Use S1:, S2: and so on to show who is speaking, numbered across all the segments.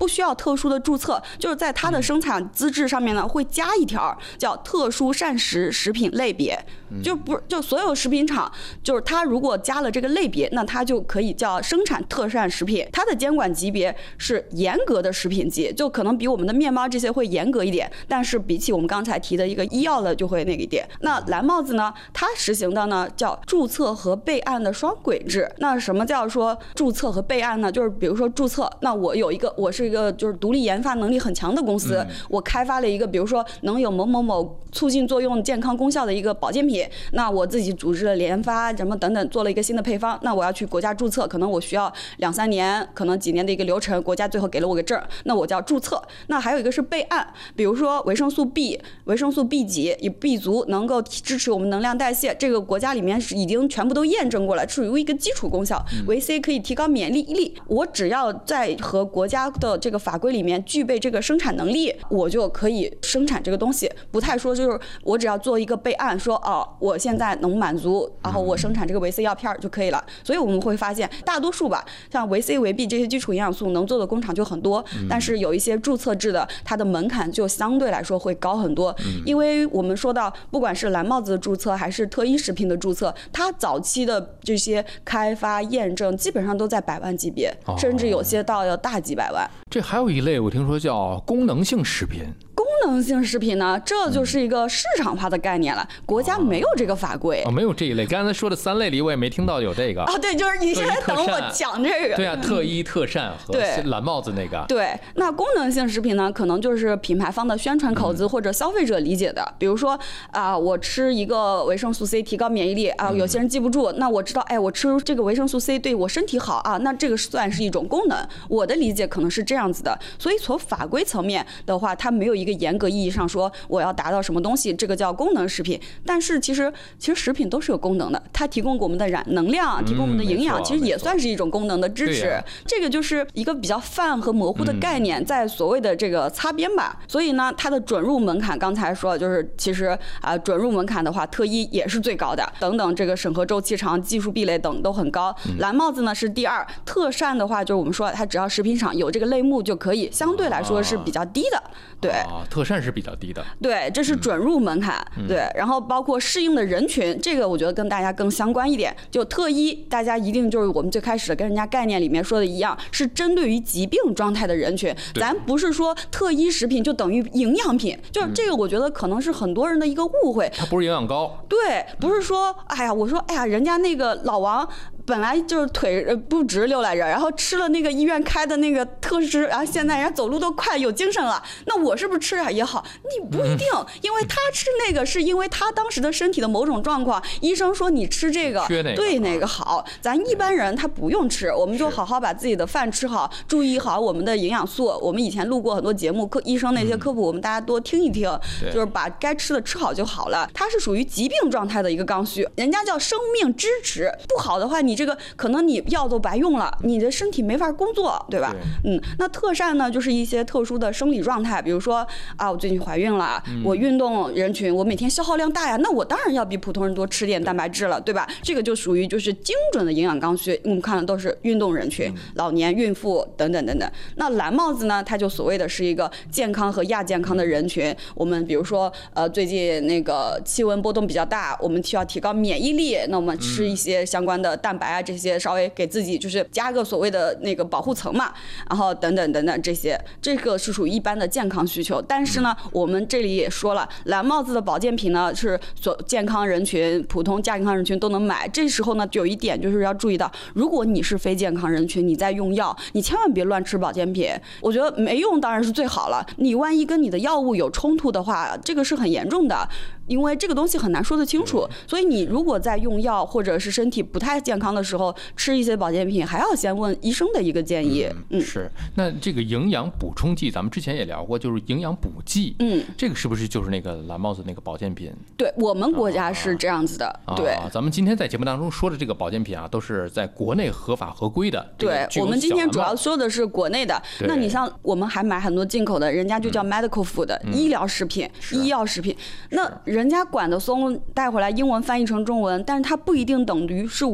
S1: 不需要特殊的注册，就是在它的生产资质上面呢会加一条叫特殊膳食食品类别，就所有食品厂，就是它如果加了这个类别，那它就可以叫生产特膳食品，它的监管级别是严格的食品级，就可能比我们的面包这些会严格一点，但是比起我们刚才提的一个医药的就会那个一点。那蓝帽子呢，它实行的呢叫注册和备案的双轨制。那什么叫说注册和备案呢？就是比如说注册，那我是一个就是独立研发能力很强的公司，我开发了一个比如说能有某某某促进作用健康功效的一个保健品，那我自己组织了研发什么等等，做了一个新的配方，那我要去国家注册，可能我需要2-3年，可能几年的一个流程，国家最后给了我个证，那我叫注册。那还有一个是备案，比如说维生素 B、维生素 B 级以 B 族能够支持我们能量代谢，这个国家里面是已经全部都验证过来，属于一个基础功效。维 C 可以提高免疫力，我只要在和国家的这个法规里面具备这个生产能力，我就可以生产这个东西，不太说就是我只要做一个备案，说我现在能满足，然后我生产这个维 C 药片就可以了。所以我们会发现大多数吧，像维 C、维 B 这些基础营养素能做的工厂就很多，但是有一些注册制的，它的门槛就相对来说会高很多。因为我们说到不管是蓝帽子的注册还是特一食品的注册，它早期的这些开发验证基本上都在100万级别，甚至有些到要大几百万。
S2: 这还有一类我听说叫功能性食品。
S1: 功能性食品呢，这就是一个市场化的概念了，国家没有这个法规。
S2: 没有这一类。刚才说的3类里，我也没听到有这个。
S1: 对，就是你现在等我讲这个。
S2: 对啊，特一、特膳和蓝帽子那个。
S1: 对，那功能性食品呢，可能就是品牌方的宣传口子或者消费者理解的。比如说我吃一个维生素 C 提高免疫力有些人记不住，那我知道，我吃这个维生素 C 对我身体好那这个算是一种功能。我的理解可能是这样子的，所以从法规层面的话，它没有一个严格意义上说我要达到什么东西，这个叫功能食品。但是其实食品都是有功能的，它提供给我们的能量，提供我们的营养，其实也算是一种功能的支持。这个就是一个比较泛和模糊的概念，在所谓的这个擦边吧。所以呢，它的准入门槛刚才说就是其实准入门槛的话，特一也是最高的，等等这个审核周期长、技术壁垒等都很高。蓝帽子呢是第2，特膳的话就是我们说它只要食品厂有这个类目就可以，相对来说是比较低的。对，
S2: 特膳是比较低的。
S1: 对，这是准入门槛。对，然后包括适应的人群，这个我觉得跟大家更相关一点。就特一，大家一定就是我们最开始跟人家概念里面说的一样，是针对于疾病状态的人群。咱不是说特一食品就等于营养品，就是这个我觉得可能是很多人的一个误会。
S2: 它不是营养膏。
S1: 对，不是说我说人家那个老王本来就是腿不直溜来着，然后吃了那个医院开的那个特师，然后现在人家走路都快有精神了，那我是不是吃也好？你不一定，因为他吃那个是因为他当时的身体的某种状况，医生说你吃这个对哪个好，咱一般人他不用吃，我们就好好把自己的饭吃好，注意好我们的营养素。我们以前录过很多节目，医生那些科普我们大家多听一听，就是把该吃的吃好就好了。它是属于疾病状态的一个刚需，人家叫生命支持，不好的话你这个可能你药都白用了，你的身体没法工作，对吧？那特膳呢就是一些特殊的生理状态，比如说我最近怀孕了，我运动人群，我每天消耗量大呀，那我当然要比普通人多吃点蛋白质了，对吧？这个就属于就是精准的营养刚需，我们看的都是运动人群、老年、孕妇等等等等。那蓝帽子呢，它就所谓的是一个健康和亚健康的人群，我们比如说最近那个气温波动比较大，我们需要提高免疫力，那我们吃一些相关的蛋白这些，稍微给自己就是加个所谓的那个保护层嘛，然后等等等等这个是属于一般的健康需求。但是呢，我们这里也说了，蓝帽子的保健品呢是健康人群、普通亚健康人群都能买。这时候呢，有一点就是要注意到，如果你是非健康人群，你在用药，你千万别乱吃保健品。我觉得没用当然是最好了，你万一跟你的药物有冲突的话，这个是很严重的。因为这个东西很难说得清楚，所以你如果在用药或者是身体不太健康的时候吃一些保健品，还要先问医生的一个建议。
S2: 是。那这个营养补充剂，咱们之前也聊过，就是营养补剂。这个是不是就是那个蓝帽子那个保健品？对，
S1: 我们国家是这样子的。对，
S2: 咱们今天在节目当中说的这个保健品都是在国内合法合规的。
S1: 对，我们今天主要说的是国内的。那你像我们还买很多进口的，人家就叫 medical food，医疗食品、医药食品。那人家管得松，带回来英文翻译成中文，但是它不一定等于是我们国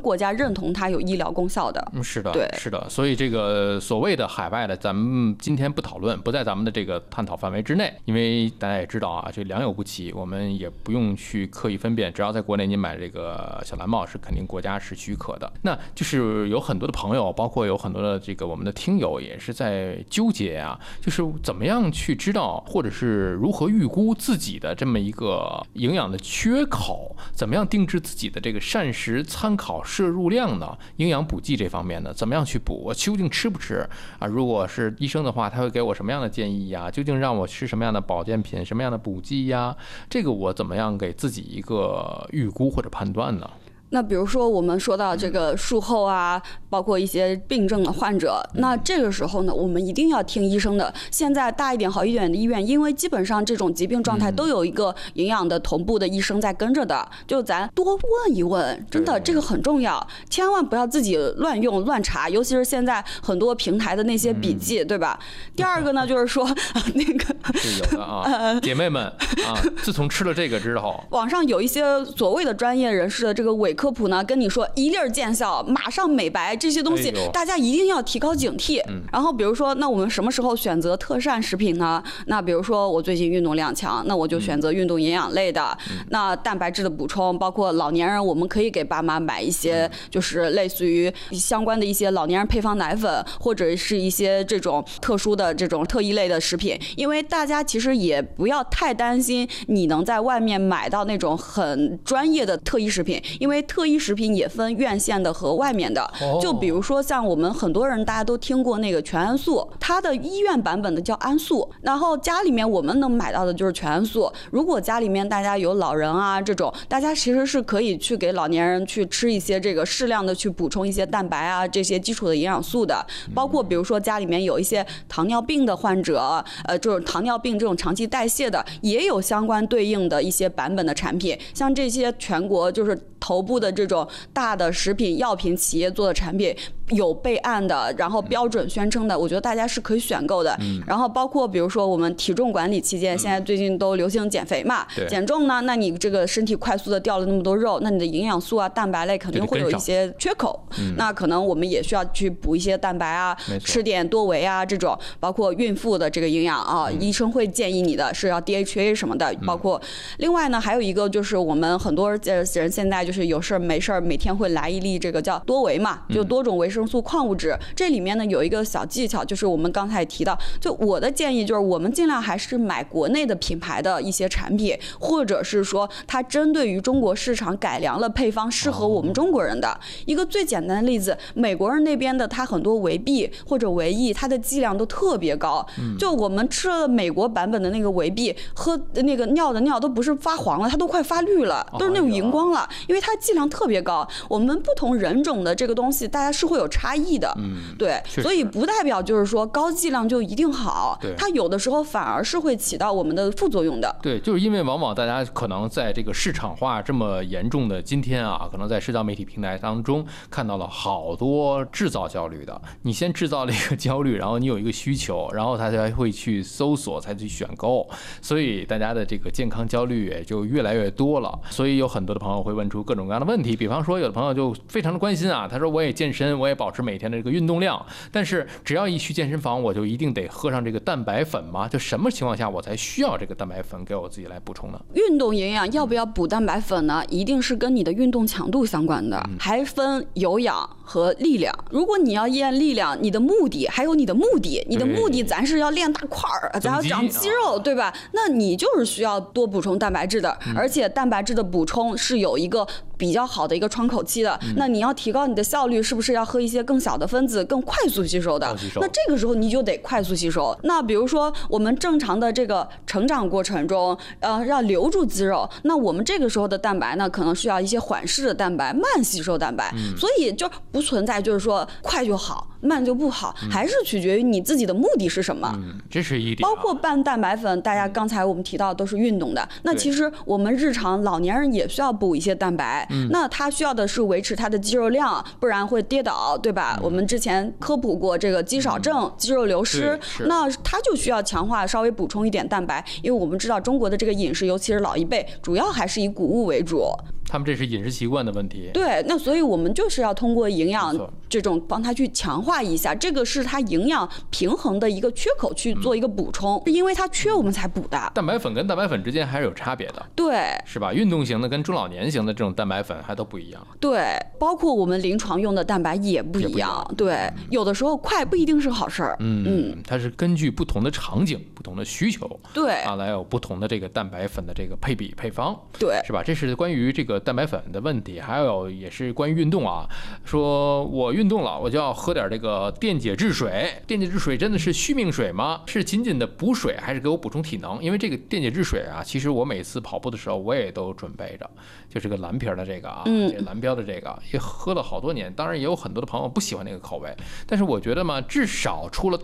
S1: 国家认同它有医疗功效的。
S2: 是的，
S1: 对，
S2: 是的。所以这个所谓的海外的，咱们今天不讨论，不在咱们的这个探讨范围之内，因为大家也知道啊，这良莠不齐，我们也不用去刻意分辨，只要在国内您买这个小蓝帽是肯定国家是许可的。那就是有很多的朋友，包括有很多的这个我们的听友也是在纠结啊，就是怎么样去知道，或者是如何预估自己的这么一个营养的缺口，怎么样定制自己的这个膳食参考摄入量呢？营养补剂这方面呢，怎么样去补？我究竟吃不吃啊？如果是医生的话，他会给我什么样的建议呀？究竟让我吃什么样的保健品、什么样的补剂呀？这个我怎么样给自己一个预估或者判断呢？
S1: 那比如说我们说到这个术后啊，包括一些病症的患者，那这个时候呢，我们一定要听医生的。现在大一点好一点的医院，因为基本上这种疾病状态都有一个营养的同步的医生在跟着的，就咱多问一问，真的这个很重要，千万不要自己乱用乱查，尤其是现在很多平台的那些笔记，对吧？第二个呢，就是说那个
S2: 是有的啊，姐妹们啊，自从吃了这个之后，
S1: 网上有一些所谓的专业人士的这个伪科普呢，跟你说一粒儿见效，马上美白，这些东西大家一定要提高警惕。然后比如说，那我们什么时候选择特膳食品呢？那比如说我最近运动量强，那我就选择运动营养类的。那蛋白质的补充，包括老年人，我们可以给爸妈买一些，就是类似于相关的一些老年人配方奶粉，或者是一些这种特殊的这种特异类的食品。因为大家其实也不要太担心你能在外面买到那种很专业的特异食品，因为特异食品也分院线的和外面的。就比如说像我们很多人大家都听过那个全安素，它的医院版本的叫安素，然后家里面我们能买到的就是全安素。如果家里面大家有老人啊这种，大家其实是可以去给老年人去吃一些这个适量的去补充一些蛋白啊这些基础的营养素的。包括比如说家里面有一些糖尿病的患者，就是糖尿病这种长期代谢的，也有相关对应的一些版本的产品。像这些全国就是头部的这种大的食品药品企业做的产品，有备案的，然后标准宣称的，我觉得大家是可以选购的。然后包括比如说我们体重管理期间，现在最近都流行减肥嘛，减重呢，那你这个身体快速的掉了那么多肉，那你的营养素啊、蛋白类肯定会有一些缺口。那可能我们也需要去补一些蛋白啊，吃点多维啊这种，包括孕妇的这个营养啊，医生会建议你的是要 DHA 什么的，包括另外呢还有一个就是我们很多人现在就是有事没事每天会来一粒这个叫多维嘛，就多种维生素矿物质。这里面呢有一个小技巧，就是我们刚才提到，就我的建议就是我们尽量还是买国内的品牌的一些产品，或者是说它针对于中国市场改良了配方，适合我们中国人的。一个最简单的例子，美国人那边的它很多维 B 或者维 E， 它的剂量都特别高。就我们吃了美国版本的那个维 B， 喝那个尿的尿都不是发黄了，它都快发绿了，都是那种荧光了，因为它剂量特别高。我们不同人种的这个东西，大家是会有差异的。对，所以不代表就是说高剂量就一定好，它有的时候反而是会起到我们的副作用的。
S2: 对，就是因为往往大家可能在这个市场化这么严重的今天啊，可能在社交媒体平台当中看到了好多制造焦虑的。你先制造了一个焦虑，然后你有一个需求，然后他才会去搜索，才去选购，所以大家的这个健康焦虑也就越来越多了。所以有很多的朋友会问出各种各样的问题，比方说有的朋友就非常的关心啊，他说我也健身，我也保持每天的这个运动量，但是只要一去健身房，我就一定得喝上这个蛋白粉吗？就什么情况下我才需要这个蛋白粉给我自己来补充呢？
S1: 运动营养要不要补蛋白粉呢？一定是跟你的运动强度相关的，还分有氧和力量。如果你要练力量，你的目的还有你的目的，你的目的咱是要练大块儿，咱要长肌肉，对吧？那你就是需要多补充蛋白质的，而且蛋白质的补充是有一个比较好的一个窗口期的。那你要提高你的效率，是不是要喝一些更小的分子、更快速吸收的？那这个时候你就得快速吸收。那比如说我们正常的这个成长过程中，要留住肌肉，那我们这个时候的蛋白呢，可能需要一些缓释的蛋白、慢吸收蛋白。所以就不存在就是说快就好，慢就不好，还是取决于你自己的目的是什么。
S2: 这是一点。
S1: 包括拌蛋白粉，大家刚才我们提到都是运动的，那其实我们日常老年人也需要补一些蛋白。那他需要的是维持他的肌肉量，不然会跌倒，对吧？我们之前科普过这个肌少症、肌肉流失，那他就需要强化，稍微补充一点蛋白，因为我们知道中国的这个饮食，尤其是老一辈，主要还是以谷物为主。
S2: 他们这是饮食习惯的问题。
S1: 对，那所以我们就是要通过营养
S2: 没错
S1: 这种帮他去强化一下，这个是他营养平衡的一个缺口去做一个补充，是因为他缺我们才补的。
S2: 蛋白粉跟蛋白粉之间还是有差别的，
S1: 对
S2: 是吧？运动型的跟中老年型的这种蛋白粉还都不一样。
S1: 对，包括我们临床用的蛋白也不一样。对，有的时候快不一定是好事儿。
S2: 它是根据不同的场景、不同的需求，
S1: 对
S2: 啊，来有不同的这个蛋白粉的这个配比配方，
S1: 对，
S2: 是吧？这是关于这个蛋白粉的问题，还有也是关于运动啊。说我运动了，我就要喝点这个电解质水。电解质水真的是续命水吗？是仅仅的补水，还是给我补充体能？因为这个电解质水啊，其实我每次跑步的时候我也都准备着，就这个蓝瓶的这个啊，这蓝标的这个也喝了好多年。当然也有很多的朋友不喜欢那个口味，但是我觉得嘛，至少出了